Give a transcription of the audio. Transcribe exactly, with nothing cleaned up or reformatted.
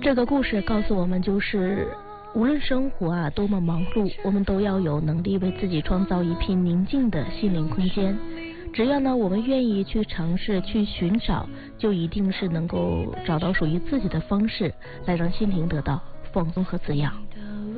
这个故事告诉我们，就是无论生活啊多么忙碌，我们都要有能力为自己创造一片宁静的心灵空间。只要呢我们愿意去尝试去寻找，就一定是能够找到属于自己的方式，来让心灵得到放松和滋养。